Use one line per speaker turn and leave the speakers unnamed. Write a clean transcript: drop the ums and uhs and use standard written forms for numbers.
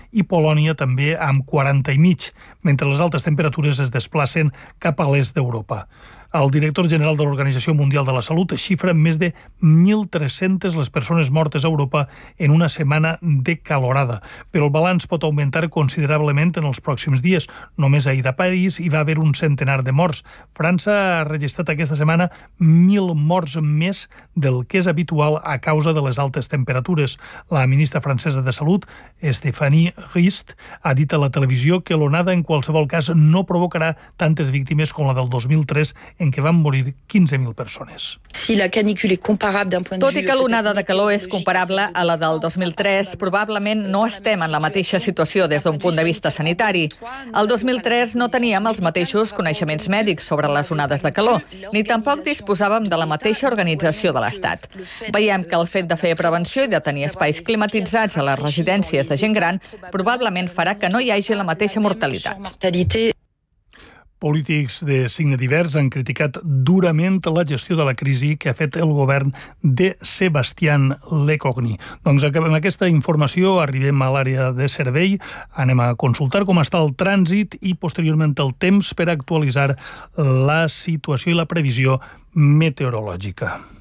i Polònia també amb 40,5, mentre les altes temperatures es desplacen cap a l'est d'Europa. El director general de l'Organització Mundial de la Salut xifra més de 1.300 les persones mortes a Europa en una setmana de calorada, però el balanç pot augmentar considerablement en els pròxims dies. Només ahir a París hi va haver un centenar de morts. França ha registrat aquesta setmana 1.000 morts més del que és habitual a causa de les altes temperatures. La ministra francesa de Salut, Stéphanie Rist, ha dit a la televisió que l'onada en qualsevol cas no provocarà tantes víctimes com la del 2003, en què van morir 15.000 persones.
Tot i que l'onada de calor és comparable a la del 2003, probablement no estem en la mateixa situació des d'un punt de vista sanitari. El 2003 no teníem els mateixos coneixements mèdics sobre les onades de calor, ni tampoc disposàvem de la mateixa organització de l'Estat. Veiem que el fet de fer prevenció i de tenir espais climatitzats a les residències de gent gran probablement farà que no hi hagi la mateixa mortalitat.
Polítics de signe divers han criticat durament la gestió de la crisi que ha fet el govern de Sébastien Lecornu. Doncs amb aquesta informació arribem a l'àrea de servei, anem a consultar com està el trànsit i posteriorment el temps per actualitzar la situació i la previsió meteorològica.